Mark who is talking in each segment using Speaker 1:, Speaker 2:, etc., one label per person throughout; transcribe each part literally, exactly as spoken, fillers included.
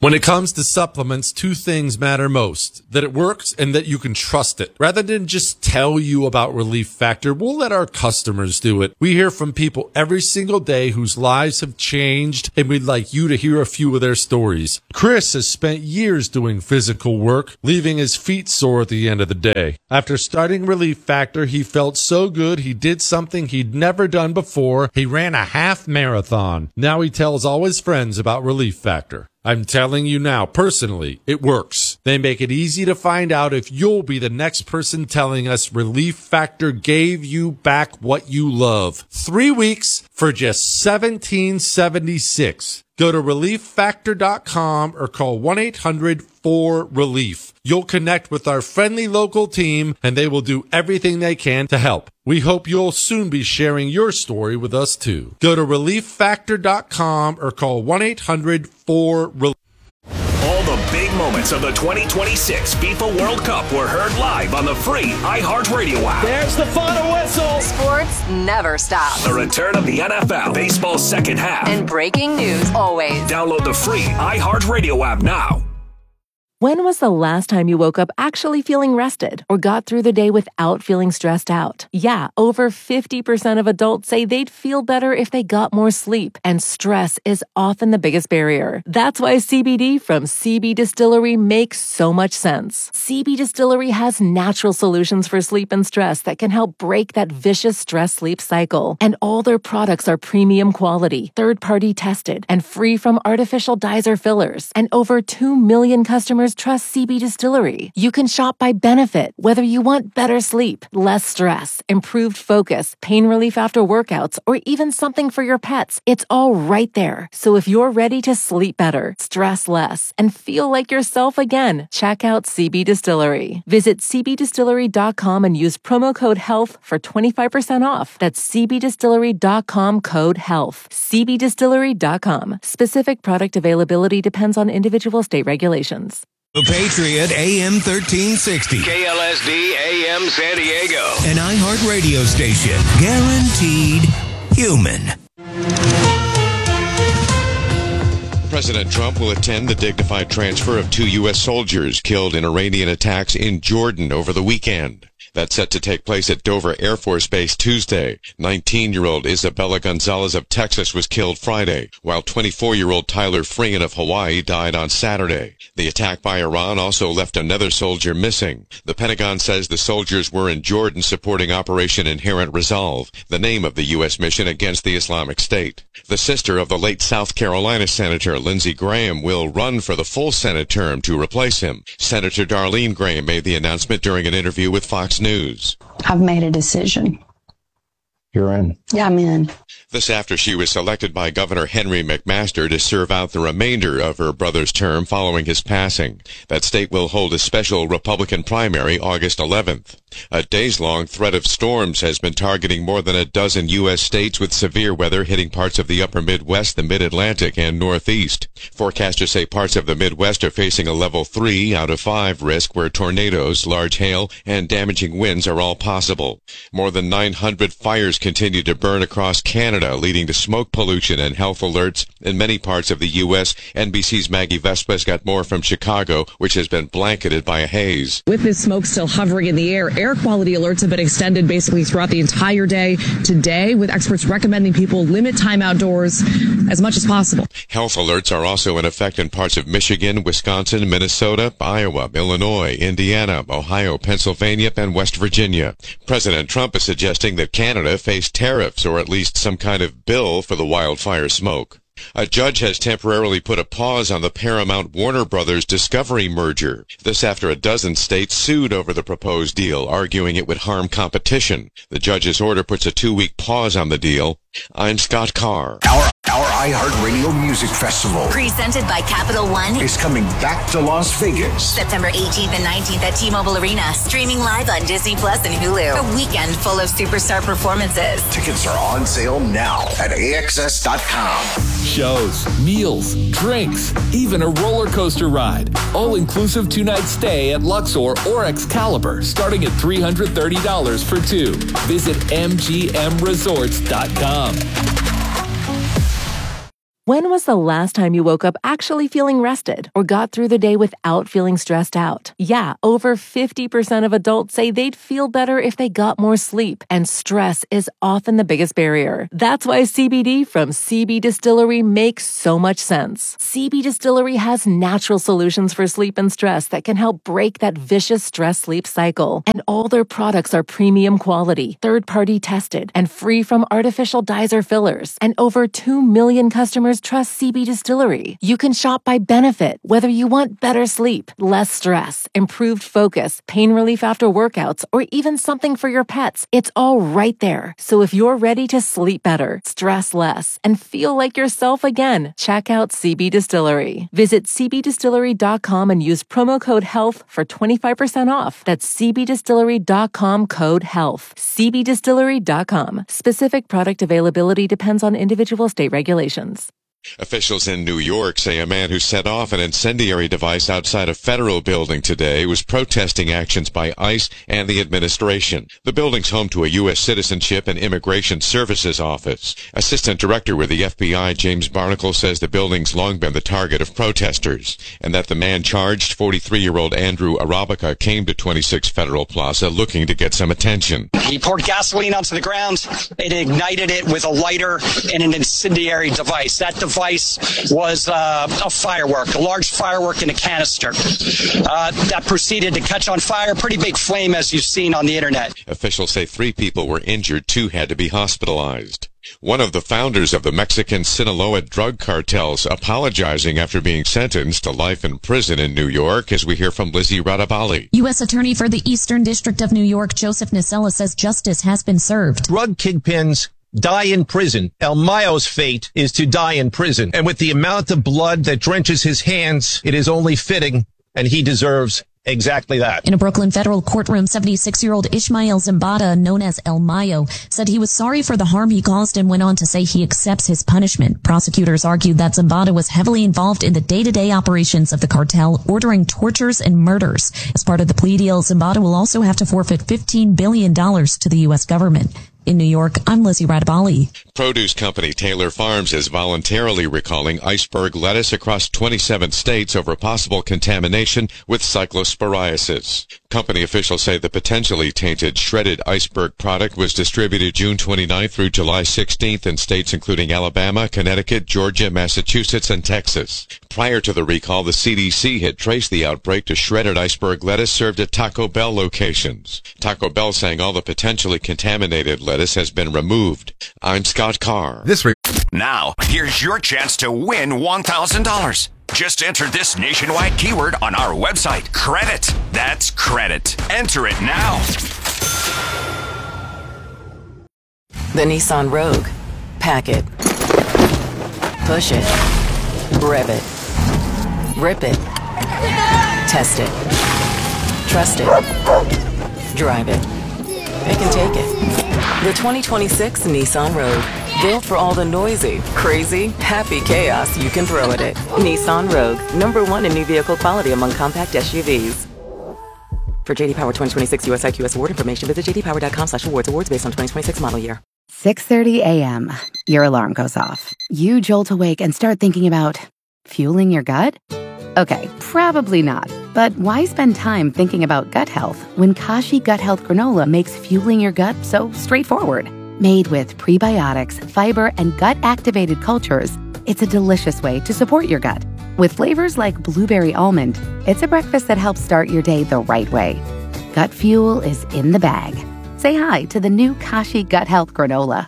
Speaker 1: When it comes to supplements, two things matter most: that it works and that you can trust it. Rather than just tell you about Relief Factor, we'll let our customers do it. We hear from people every single day whose lives have changed, and we'd like you to hear a few of their stories. Chris has spent years doing physical work, leaving his feet sore at the end of the day. After starting Relief Factor, he felt so good he did something he'd never done before. He ran a half marathon. Now he tells all his friends about Relief Factor. I'm telling you now, personally, it works. They make it easy to find out if you'll be the next person telling us Relief Factor gave you back what you love. Three weeks for just seventeen seventy-six. Go to relief factor dot com or call one eight hundred four relief. You'll connect with our friendly local team, and they will do everything they can to help. We hope you'll soon be sharing your story with us, too. Go to relief factor dot com or call one eight hundred four relief.
Speaker 2: All the big moments of the twenty twenty-six FIFA World Cup were heard live on the free iHeartRadio app.
Speaker 3: There's the final whistle.
Speaker 4: Sports never stop.
Speaker 2: The return of the N F L, baseball's second half.
Speaker 4: And breaking news always.
Speaker 2: Download the free iHeartRadio app now.
Speaker 5: When was the last time you woke up actually feeling rested or got through the day without feeling stressed out? Yeah, over fifty percent of adults say they'd feel better if they got more sleep, and stress is often the biggest barrier. That's why C B D from C B Distillery makes so much sense. C B Distillery has natural solutions for sleep and stress that can help break that vicious stress-sleep cycle. And all their products are premium quality, third-party tested, and free from artificial dyes or fillers. And over two million customers trust C B Distillery. You can shop by benefit, whether you want better sleep, less stress, improved focus, pain relief after workouts, or even something for your pets. It's all right there. So if you're ready to sleep better, stress less, and feel like yourself again, check out C B Distillery. Visit c b distillery dot com and use promo code HEALTH for twenty-five percent off. That's c b distillery dot com code HEALTH. c b distillery dot com. Specific product availability depends on individual state regulations.
Speaker 6: The Patriot A M thirteen sixty.
Speaker 2: K L S D A M San Diego.
Speaker 6: An iHeart radio station. Guaranteed human.
Speaker 7: President Trump will attend the dignified transfer of two U S soldiers killed in Iranian attacks in Jordan over the weekend. That's set to take place at Dover Air Force Base Tuesday. nineteen-year-old Isabella Gonzalez of Texas was killed Friday, while twenty-four-year-old Tyler Freehan of Hawaii died on Saturday. The attack by Iran also left another soldier missing. The Pentagon says the soldiers were in Jordan supporting Operation Inherent Resolve, the name of the U S mission against the Islamic State. The sister of the late South Carolina Senator Lindsey Graham will run for the full Senate term to replace him. Senator Darlene Graham made the announcement during an interview with Fox News.
Speaker 8: I've made a decision.
Speaker 9: You're in.
Speaker 8: Yeah, I'm in.
Speaker 7: This after she was selected by Governor Henry McMaster to serve out the remainder of her brother's term following his passing. That state will hold a special Republican primary August eleventh. A days-long threat of storms has been targeting more than a dozen U S states, with severe weather hitting parts of the upper Midwest, the Mid-Atlantic, and Northeast. Forecasters say parts of the Midwest are facing a level three out of five risk, where tornadoes, large hail, and damaging winds are all possible. More than nine hundred fires continue to burn across Canada, leading to smoke pollution and health alerts in many parts of the U S N B C's Maggie Vespa's got more from Chicago, which has been blanketed by a haze.
Speaker 10: With this smoke still hovering in the air, air quality alerts have been extended basically throughout the entire day today, with experts recommending people limit time outdoors as much as possible.
Speaker 7: Health alerts are also in effect in parts of Michigan, Wisconsin, Minnesota, Iowa, Illinois, Indiana, Ohio, Pennsylvania, and West Virginia. President Trump is suggesting that Canada face tariffs, or at least some kind of bill for the wildfire smoke. A judge has temporarily put a pause on the Paramount-Warner Brothers Discovery merger. This after a dozen states sued over the proposed deal, arguing it would harm competition. The judge's order puts a two-week pause on the deal. I'm Scott Carr.
Speaker 11: Our, our iHeartRadio Music Festival,
Speaker 4: presented by Capital One,
Speaker 11: is coming back to Las Vegas.
Speaker 4: September eighteenth and nineteenth at T-Mobile Arena. Streaming live on Disney Plus and Hulu. A weekend full of superstar performances.
Speaker 11: Tickets are on sale now at A X S dot com.
Speaker 12: Shows, meals, drinks, even a roller coaster ride. All-inclusive two-night stay at Luxor or Excalibur, starting at three hundred thirty dollars for two. Visit M G M resorts dot com.
Speaker 5: When was the last time you woke up actually feeling rested or got through the day without feeling stressed out? Yeah, over fifty percent of adults say they'd feel better if they got more sleep, and stress is often the biggest barrier. That's why C B D from C B Distillery makes so much sense. C B Distillery has natural solutions for sleep and stress that can help break that vicious stress-sleep cycle. And all their products are premium quality, third-party tested, and free from artificial dyes or fillers. And over two million customers trust C B Distillery. You can shop by benefit, whether you want better sleep, less stress, improved focus, pain relief after workouts, or even something for your pets. It's all right there. So if you're ready to sleep better, stress less, and feel like yourself again, check out C B Distillery. Visit c b distillery dot com and use promo code HEALTH for twenty-five percent off. That's c b distillery dot com code HEALTH. c b distillery dot com. Specific product availability depends on individual state regulations.
Speaker 7: Officials in New York say a man who set off an incendiary device outside a federal building today was protesting actions by ICE and the administration. The building's home to a U S Citizenship and Immigration Services office. Assistant Director with the F B I, James Barnacle, says the building's long been the target of protesters, and that the man charged, forty-three-year-old Andrew Arabica, came to twenty-six Federal Plaza looking to get some attention.
Speaker 3: He poured gasoline onto the ground and ignited it with a lighter and an incendiary device. That device device was uh, a firework, a large firework in a canister uh, that proceeded to catch on fire. Pretty big flame, as you've seen on the internet.
Speaker 7: Officials say three people were injured, two had to be hospitalized. One of the founders of the Mexican Sinaloa drug cartels apologizing after being sentenced to life in prison in New York, as we hear from Lizzie Radabali.
Speaker 8: U S Attorney for the Eastern District of New York, Joseph Nisela, says justice has been served.
Speaker 13: Drug kingpins die in prison. El Mayo's fate is to die in prison. And with the amount of blood that drenches his hands, it is only fitting, and he deserves exactly that.
Speaker 8: In a Brooklyn federal courtroom, seventy-six-year-old Ishmael Zambada, known as El Mayo, said he was sorry for the harm he caused and went on to say he accepts his punishment. Prosecutors argued that Zambada was heavily involved in the day-to-day operations of the cartel, ordering tortures and murders. As part of the plea deal, Zambada will also have to forfeit fifteen billion dollars to the U S government. In New York, I'm Lizzie Radabali.
Speaker 7: Produce company Taylor Farms is voluntarily recalling iceberg lettuce across twenty-seven states over possible contamination with cyclosporiasis. Company officials say the potentially tainted shredded iceberg product was distributed June twenty-ninth through July sixteenth in states including Alabama, Connecticut, Georgia, Massachusetts, and Texas. Prior to the recall, the C D C had traced the outbreak to shredded iceberg lettuce served at Taco Bell locations. Taco Bell saying all the potentially contaminated lettuce has been removed. I'm Scott Carr.
Speaker 2: This re- now, here's your chance to win one thousand dollars. Just enter this nationwide keyword on our website. Credit. That's credit. Enter it now.
Speaker 14: The Nissan Rogue. Pack it. Push it. Rev it. Rip it. Test it. Trust it. Drive it. It can take it. The twenty twenty-six Nissan Rogue. Built for all the noisy, crazy, happy chaos you can throw at it. Nissan Rogue. Number one in new vehicle quality among compact S U Vs. For J D Power twenty twenty-six U S I Q S award information, visit j d power dot com slash awards. Awards based on twenty twenty-six model year.
Speaker 15: six thirty a.m. Your alarm goes off. You jolt awake and start thinking about fueling your gut? Okay, probably not. But why spend time thinking about gut health when Kashi Gut Health Granola makes fueling your gut so straightforward? Made with prebiotics, fiber, and gut-activated cultures, it's a delicious way to support your gut. With flavors like blueberry almond, it's a breakfast that helps start your day the right way. Gut fuel is in the bag. Say hi to the new Kashi Gut Health Granola.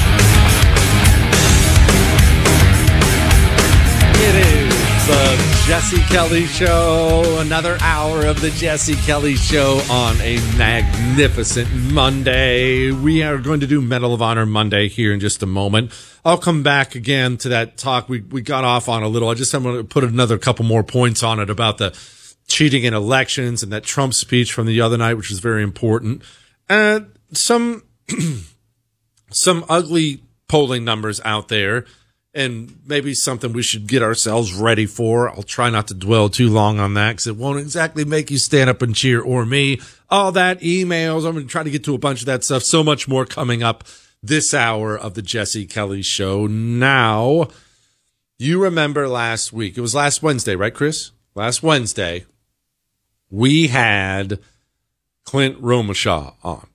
Speaker 1: It is the Jesse Kelly Show, another hour of the Jesse Kelly Show on a magnificent Monday. We are going to do Medal of Honor Monday here in just a moment. I'll come back again to that talk we, we got off on a little. I just I'm going to put another couple more points on it about the cheating in elections and that Trump speech from the other night, which is very important. And some, some ugly polling numbers out there. And maybe something we should get ourselves ready for. I'll try not to dwell too long on that because it won't exactly make you stand up and cheer or me. All that emails. I'm going to try to get to a bunch of that stuff. So much more coming up this hour of the Jesse Kelly Show. Now, You remember last week, it was last Wednesday, right, Chris? Last Wednesday, we had Clint Romashaw on.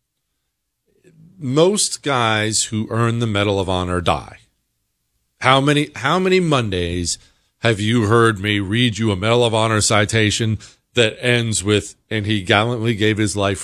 Speaker 1: Most guys who earn the Medal of Honor die. How many, how many Mondays have you heard me read you a Medal of Honor citation that ends with, and he gallantly gave his life